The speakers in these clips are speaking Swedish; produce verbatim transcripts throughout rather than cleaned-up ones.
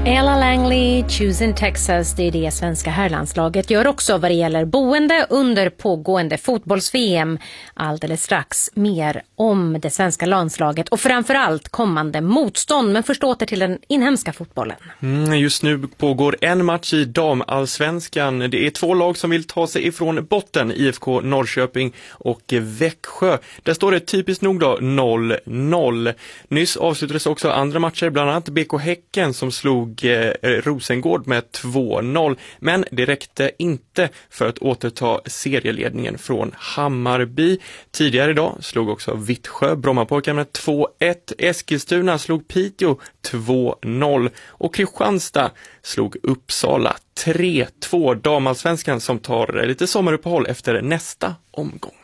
Ella Langley, Choosing Texas, det är det svenska herrlandslaget gör också vad det gäller boende under pågående fotbolls-V M. Alldeles strax mer om det svenska landslaget och framförallt kommande motstånd. Men först åter till den inhemska fotbollen. Mm, just nu pågår en match i damallsvenskan. Det är två lag som vill ta sig ifrån botten, I F K Norrköping och Växjö. Där står det typiskt nog då noll noll. Nyss avslutades också andra matcher, bland annat B K Häcken som slog Rosengård med två noll, men det räckte inte för att återta serieledningen från Hammarby. Tidigare idag slog också Vittsjö Brommapojkarna med två ett, Eskilstuna slog Piteå två noll och Kristianstad slog Uppsala tre två. Damallsvenskan som tar lite sommaruppehåll efter nästa omgång.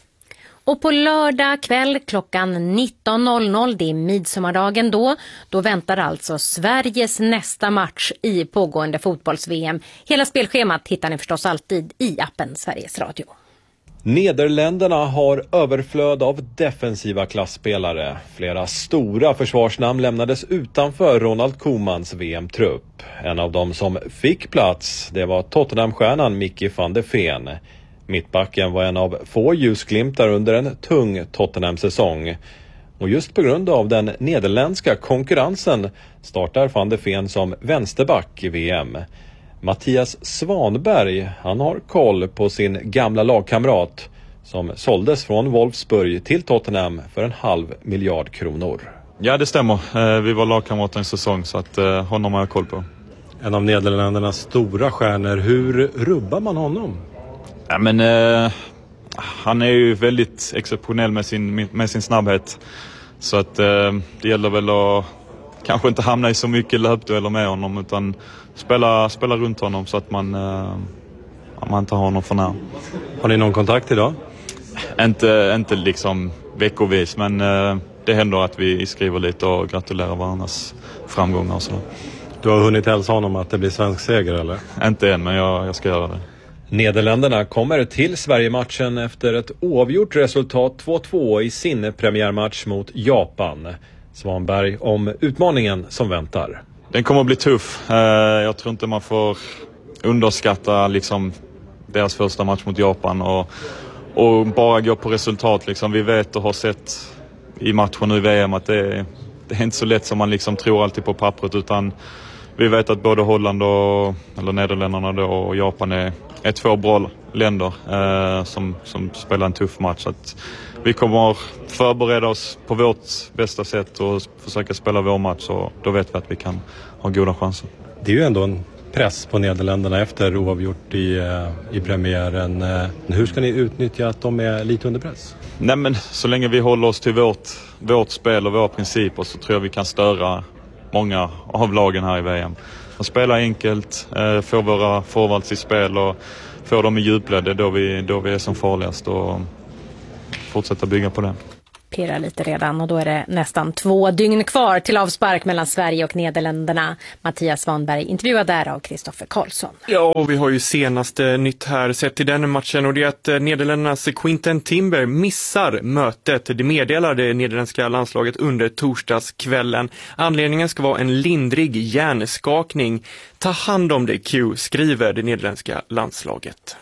Och på lördag kväll klockan nitton noll noll, det är midsommardagen då, då väntar alltså Sveriges nästa match i pågående fotbolls-V M. Hela spelschemat hittar ni förstås alltid i appen Sveriges Radio. Nederländerna har överflöd av defensiva klassspelare. Flera stora försvarsnamn lämnades utanför Ronald Koemans V M-trupp. En av dem som fick plats, det var Tottenham-stjärnan Mickey van de Ven. Mittbacken var en av få ljusglimtar under en tung Tottenham-säsong. Och just på grund av den nederländska konkurrensen startar van de Ven som vänsterback i V M. Mattias Svanberg, han har koll på sin gamla lagkamrat som såldes från Wolfsburg till Tottenham för en halv miljard kronor. Ja, det stämmer. Vi var lagkamrater en säsong så att honom har jag koll på. En av Nederländernas stora stjärnor, hur rubbar man honom? Ja, men eh, han är ju väldigt exceptionell med sin, med sin snabbhet. Så att eh, det gäller väl att kanske inte hamna i så mycket löpdueller med honom utan spela, spela runt honom så att man, eh, man inte har honom för nära. Har ni någon kontakt idag? Inte, inte liksom veckovis, men eh, det händer att vi skriver lite och gratulerar varandras framgångar och så. Du har hunnit hälsa honom att det blir svensk seger eller? Inte än, men jag, jag ska göra det. Nederländerna kommer till Sverige-matchen efter ett oavgjort resultat två två i sin premiärmatch mot Japan. Svanberg om utmaningen som väntar. Den kommer att bli tuff. Jag tror inte man får underskatta liksom deras första match mot Japan och, och bara gå på resultat. Liksom. Vi vet och har sett i matchen nu i V M att det, det är inte så lätt som man liksom tror alltid på pappret, utan vi vet att både Holland och eller Nederländerna då, och Japan är, är två bra länder eh, som, som spelar en tuff match. Så att vi kommer förbereda oss på vårt bästa sätt och försöka spela vår match, och då vet vi att vi kan ha goda chanser. Det är ju ändå en press på Nederländerna efter oavgjort i, i premiären. Hur ska ni utnyttja att de är lite under press? Nej, men så länge vi håller oss till vårt, vårt spel och våra principer så tror jag vi kan störa många av lagen här i V M. Att spela enkelt, eh, få våra forwards i spel och få dem i djupled då vi, då vi är som farligast, och fortsätta bygga på det. Pirrar lite redan och då är det nästan två dygn kvar till avspark mellan Sverige och Nederländerna. Mattias Svanberg intervjuad där av Kristoffer Karlsson. Ja, och vi har ju senaste nytt här sett i den matchen, och det är att Nederländernas Quinten Timber missar mötet. Det meddelar det nederländska landslaget under torsdagskvällen. Anledningen ska vara en lindrig hjärnskakning. Ta hand om det, Q, skriver det nederländska landslaget.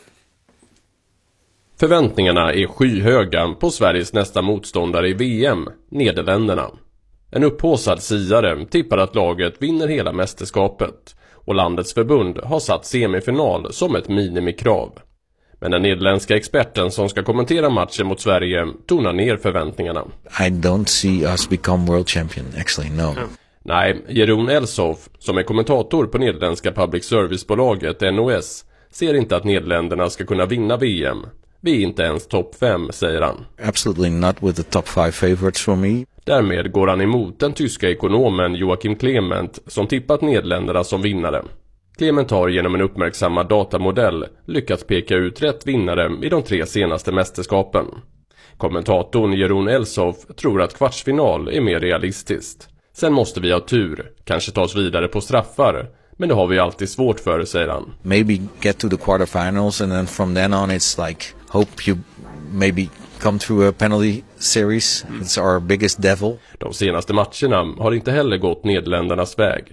Förväntningarna är skyhöga på Sveriges nästa motståndare i V M, Nederländerna. En upphåsad siare tippar att laget vinner hela mästerskapet, och landets förbund har satt semifinal som ett minimikrav. Men den nederländska experten som ska kommentera matchen mot Sverige tonar ner förväntningarna. I don't see us become world champion, actually, no. Nej, Jeroen Elshoff, som är kommentator på nederländska public service-bolaget N O S, ser inte att Nederländerna ska kunna vinna V M. Vi är inte ens topp fem, säger han. Absolutely not with the top five favorites for me. Därmed går han emot den tyska ekonomen Joachim Clement som tippat Nederländerna som vinnare. Clement har genom en uppmärksammad datamodell lyckats peka ut rätt vinnare i de tre senaste mästerskapen. Kommentatorn Jeroen Elshoff tror att kvartsfinal är mer realistiskt. Sen måste vi ha tur, kanske ta oss vidare på straffar. Men det har vi alltid svårt för, säger han. Maybe get to the quarterfinals and then from then on it's like hope you maybe come through a penalty series. It's our biggest devil. De senaste matcherna har inte heller gått Nederländernas väg.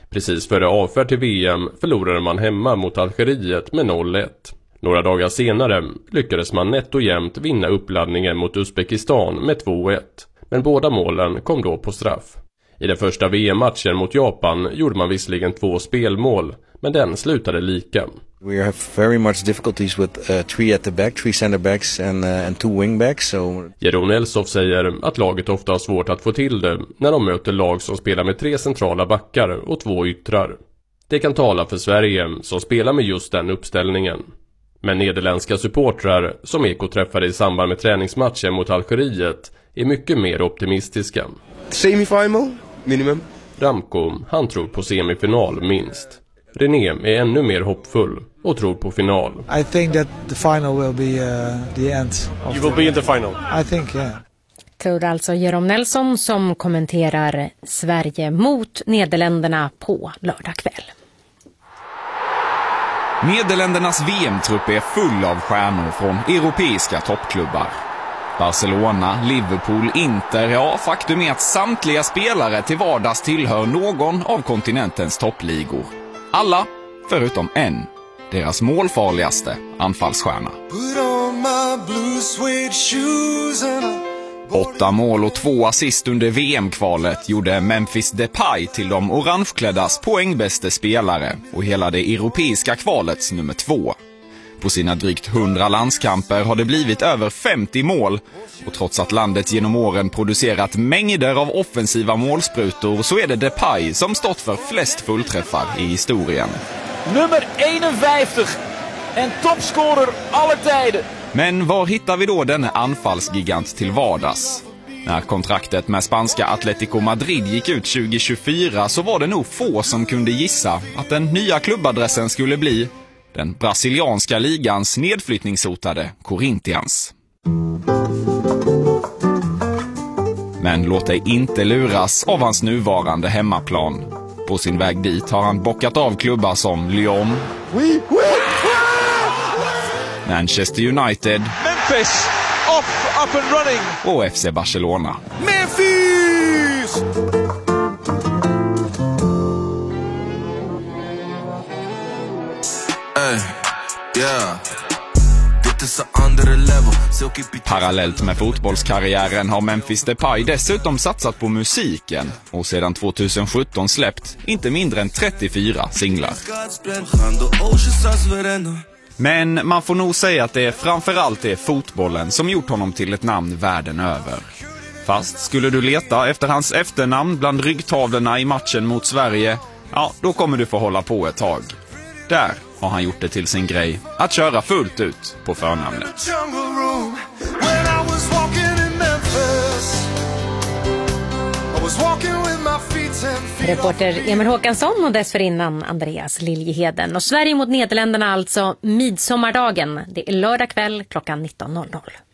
Precis före avfärd till V M förlorade man hemma mot Algeriet med noll ett. Några dagar senare lyckades man nätt och jämnt vinna uppladdningen mot Uzbekistan med två ett. Men båda målen kom då på straff. I den första V M-matchen mot Japan gjorde man visserligen två spelmål, men den slutade lika. We have very much difficulties with uh, three at the back, three center backs and, uh, and two wing backs. So... Jeroen Elsoff säger att laget ofta har svårt att få till det när de möter lag som spelar med tre centrala backar och två yttrar. Det kan tala för Sverige som spelar med just den uppställningen. Men nederländska supportrar som Eko träffade i samband med träningsmatchen mot Algeriet är mycket mer optimistiska. Semifinal, minimum. Ramko, han tror på semifinal minst. René är ännu mer hoppfull och tror på final. I think that the final will be uh, the end. You will be in the final. I think, yeah. Tror alltså Jeroen Nelson som kommenterar Sverige mot Nederländerna på lördag kväll. Nederländernas V M-trupp är full av stjärnor från europeiska toppklubbar. Barcelona, Liverpool, Inter, ja faktum är att samtliga spelare till vardags tillhör någon av kontinentens toppligor. Alla förutom en, deras målfarligaste anfallsstjärna. Åtta mål och två assist under V M-kvalet gjorde Memphis Depay till de orangekläddas poängbäste spelare och hela det europeiska kvalets nummer två. På sina drygt hundra landskamper har det blivit över femtio mål och trots att landet genom åren producerat mängder av offensiva målsprutor så är det Depay som stått för flest fullträffar i historien. Nummer eenenvijftig, en toppscorer alle tijden. Men var hittar vi då denna anfallsgigant till vardags? När kontraktet med spanska Atletico Madrid gick ut tjugo tjugofyra så var det nog få som kunde gissa att den nya klubbadressen skulle bli den brasilianska ligans nedflyttningshotade Corinthians. Men låt dig inte luras av hans nuvarande hemmaplan. På sin väg dit har han bockat av klubbar som Lyon, Manchester United, Memphis, off, up and running. Och F C Barcelona. Memphis! Parallellt med fotbollskarriären har Memphis Depay dessutom satsat på musiken och sedan tjugohundrasjutton släppt inte mindre än trettiofyra singlar. Men man får nog säga att det framförallt är fotbollen som gjort honom till ett namn världen över. Fast skulle du leta efter hans efternamn bland ryggtavlorna i matchen mot Sverige, ja, då kommer du få hålla på ett tag. Där har han gjort det till sin grej att köra fullt ut på förnamnet. Reporter Emil Håkansson och dessförinnan Andreas Liljeheden. Och Sverige mot Nederländerna alltså midsommardagen. Det är lördag kväll klockan nitton noll noll.